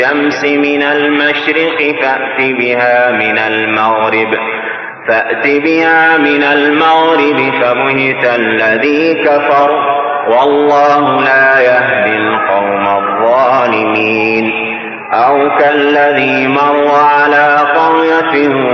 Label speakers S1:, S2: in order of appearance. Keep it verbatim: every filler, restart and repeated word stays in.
S1: الشمس من المشرق فأت بها من المغرب فأت بها من المغرب فبهت الذي كفر والله لا يهدي القوم الظالمين. أو كالذي مر على قرية